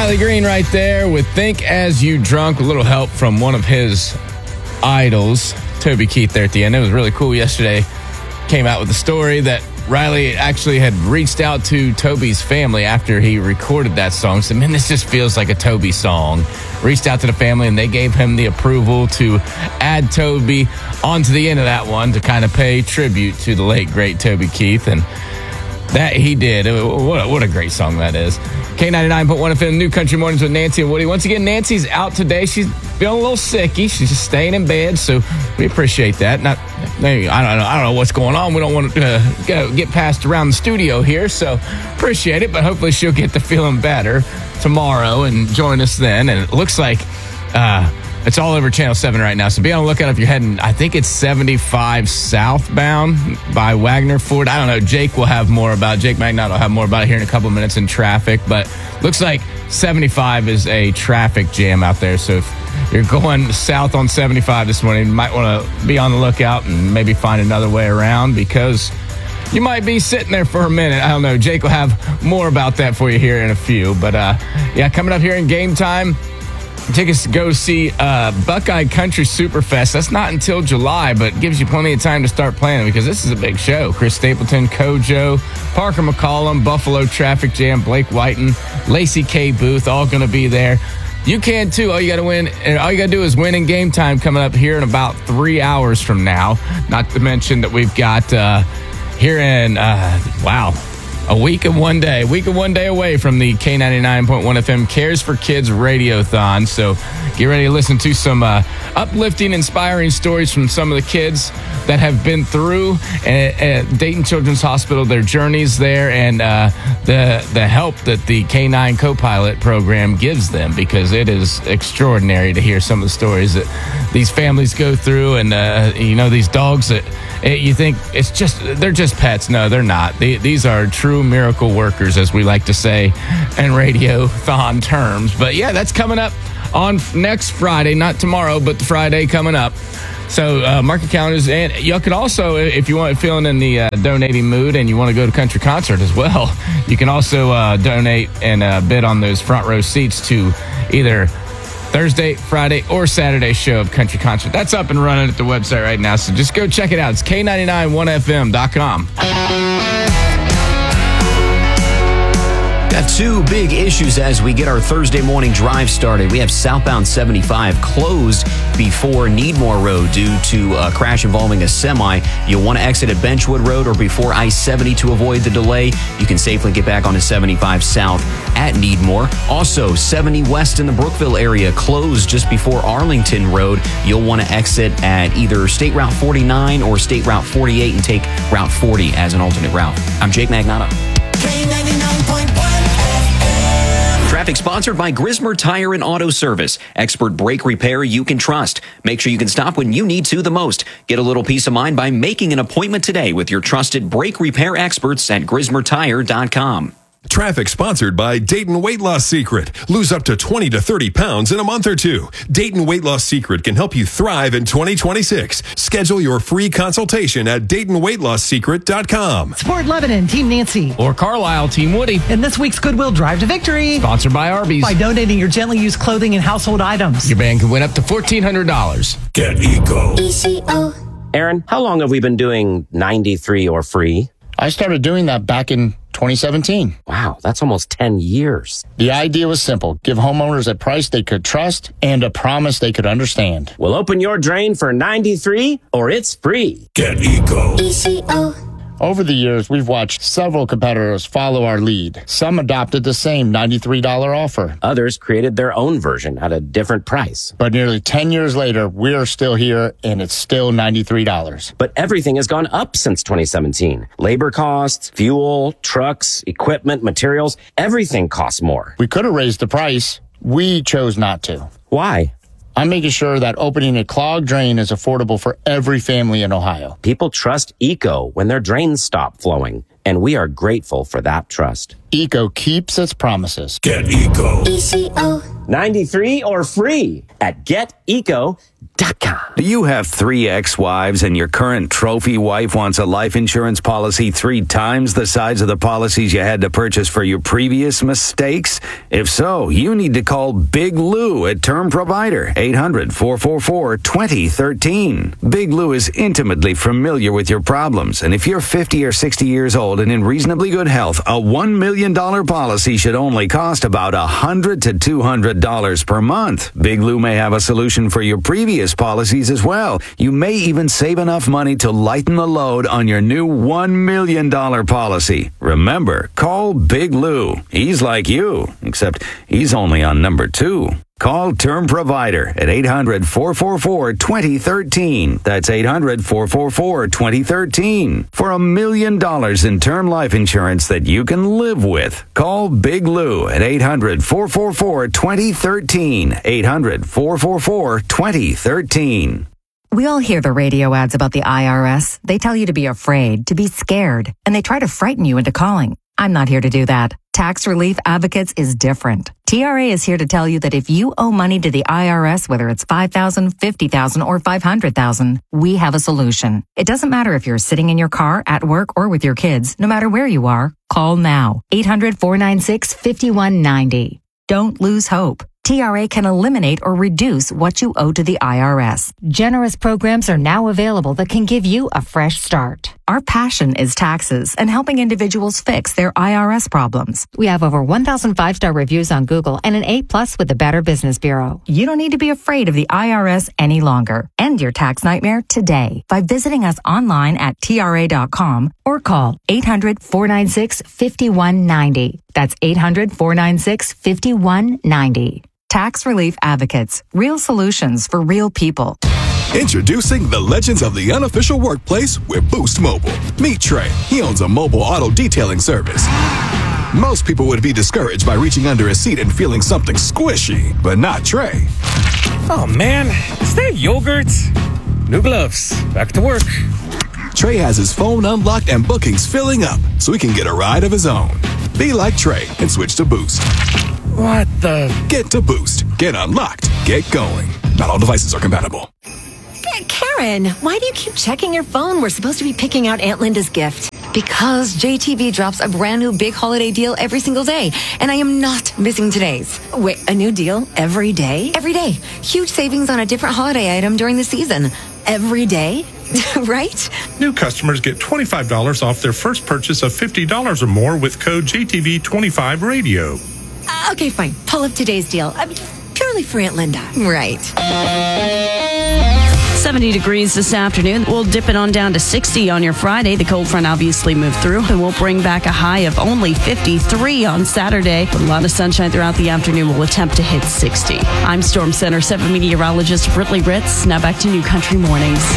Riley Green right there with Think As You Drunk. A little help from one of his idols, Toby Keith, there at the end. It was really cool yesterday. Came out with the story that Riley actually had reached out to Toby's family after he recorded that song. Said, man, this just feels like a Toby song. Reached out to the family, and they gave him the approval to add Toby onto the end of that one to kind of pay tribute to the late, great Toby Keith. And that he did. What a great song that is. K99.1 FM, New Country Mornings with Nancy and Woody. Once again, Nancy's out today. She's feeling a little sicky. She's just staying in bed, so we appreciate that. I don't know what's going on. We don't want to get passed around the studio here, so appreciate it. But hopefully she'll get to feeling better tomorrow and join us then. And it looks like it's all over Channel 7 right now, so be on the lookout if you're heading, I think it's 75 southbound by Wagner Ford. I don't know. Jake Magnott will have more about it here in a couple of minutes in traffic, but looks like 75 is a traffic jam out there. So if you're going south on 75 this morning, you might want to be on the lookout and maybe find another way around because you might be sitting there for a minute. I don't know. Jake will have more about that for you here in a few. But, coming up here in game time, tickets to go see Buckeye Country Superfest. That's not until July, but gives you plenty of time to start planning because this is a big show. Chris Stapleton, Kojo, Parker McCollum, Buffalo Traffic Jam, Blake Whiten, Lacey K. Booth, all going to be there. You can too. All you got to do is win in game time coming up here in about 3 hours from now. Not to mention that we've got here in a week and one day away from the K99.1 FM Cares for Kids Radiothon. So get ready to listen to some uplifting, inspiring stories from some of the kids that have been through at Dayton Children's Hospital, their journeys there, and the help that the K9 Co-Pilot program gives them, because it is extraordinary to hear some of the stories that these families go through. And, these dogs that you think they're just pets. No, they're not. These are true miracle workers, as we like to say in radiothon terms. But yeah, that's coming up on next Friday, not tomorrow, but the Friday coming up. So mark your calendars. And you can also, if you want, feeling in the donating mood and you want to go to country concert as well, you can also donate and bid on those front row seats to either Thursday, Friday, or Saturday show of Country Concert. That's up and running at the website right now, so just go check it out. It's K991FM.com. Got two big issues as we get our Thursday morning drive started. We have southbound 75 closed before Needmore Road due to a crash involving a semi. You'll want to exit at Benchwood Road or before I-70 to avoid the delay. You can safely get back onto 75 south at Needmore. Also, 70 west in the Brookville area closed just before Arlington Road. You'll want to exit at either State Route 49 or State Route 48 and take Route 40 as an alternate route. I'm Jake Magnotta. Traffic sponsored by Grismer Tire and Auto Service. Expert brake repair you can trust. Make sure you can stop when you need to the most. Get a little peace of mind by making an appointment today with your trusted brake repair experts at GrismerTire.com. Traffic sponsored by Dayton Weight Loss Secret. Lose up to 20 to 30 pounds in a month or two. Dayton Weight Loss Secret can help you thrive in 2026. Schedule your free consultation at DaytonWeightLossSecret.com. Support Lebanon, Team Nancy. Or Carlisle, Team Woody. In this week's Goodwill Drive to Victory. Sponsored by Arby's. By donating your gently used clothing and household items. Your band can win up to $1,400. Get Eco. ECO. Aaron, how long have we been doing 93 or free? I started doing that back in 2017. Wow, that's almost 10 years. The idea was simple. Give homeowners a price they could trust and a promise they could understand. We'll open your drain for 93 or it's free. Get Eco. ECO. Over the years, we've watched several competitors follow our lead. Some adopted the same $93 offer. Others created their own version at a different price. But nearly 10 years later, we're still here, and it's still $93. But everything has gone up since 2017. Labor costs, fuel, trucks, equipment, materials, everything costs more. We could have raised the price. We chose not to. Why? I'm making sure that opening a clogged drain is affordable for every family in Ohio. People trust ECO when their drains stop flowing, and we are grateful for that trust. Eco keeps its promises. Get Eco. ECO. 93 or free at geteco.com. Do you have 3 ex-wives and your current trophy wife wants a life insurance policy 3 times the size of the policies you had to purchase for your previous mistakes? If so, you need to call Big Lou at Term Provider, 800-444-2013. Big Lou is intimately familiar with your problems, and if you're 50 or 60 years old and in reasonably good health, a $1 million policy should only cost about $100 to $200 per month. Big Lou may have a solution for your previous policies as well. You may even save enough money to lighten the load on your new $1 million policy. Remember, call Big Lou. He's like you, except he's only on number 2. Call Term Provider at 800-444-2013. That's 800-444-2013. For $1 million in term life insurance that you can live with. Call Big Lou at 800-444-2013. 800-444-2013. We all hear the radio ads about the IRS. They tell you to be afraid, to be scared, and they try to frighten you into calling. I'm not here to do that. Tax Relief Advocates is different. TRA is here to tell you that if you owe money to the IRS, whether it's $5,000, $50,000, or $500,000, we have a solution. It doesn't matter if you're sitting in your car, at work, or with your kids. No matter where you are, call now. 800-496-5190. Don't lose hope. TRA can eliminate or reduce what you owe to the IRS. Generous programs are now available that can give you a fresh start. Our passion is taxes and helping individuals fix their IRS problems. We have over 1,000 5-star reviews on Google and an A+ with the Better Business Bureau. You don't need to be afraid of the IRS any longer. End your tax nightmare today by visiting us online at TRA.com or call 800-496-5190. That's 800-496-5190. Tax Relief Advocates. Real solutions for real people. Introducing the legends of the unofficial workplace with Boost Mobile. Meet Trey. He owns a mobile auto detailing service. Most people would be discouraged by reaching under a seat and feeling something squishy, but not Trey. Oh man, is that yogurt? New gloves. Back to work. Trey has his phone unlocked and bookings filling up so he can get a ride of his own. Be like Trey and switch to Boost. What the? Get to Boost. Get unlocked. Get going. Not all devices are compatible. Karen, why do you keep checking your phone? We're supposed to be picking out Aunt Linda's gift. Because JTV drops a brand new big holiday deal every single day, and I am not missing today's. Wait, a new deal every day? Every day. Huge savings on a different holiday item during the season. Every day? Right? New customers get $25 off their first purchase of $50 or more with code JTV25radio. Okay, fine. Pull up today's deal. Purely for Aunt Linda. Right. 70 degrees this afternoon. We'll dip it on down to 60 on your Friday. The cold front obviously moved through, and we'll bring back a high of only 53 on Saturday. With a lot of sunshine throughout the afternoon, we'll attempt to hit 60. I'm Storm Center 7 meteorologist Brittany Ritz. Now back to New Country Mornings.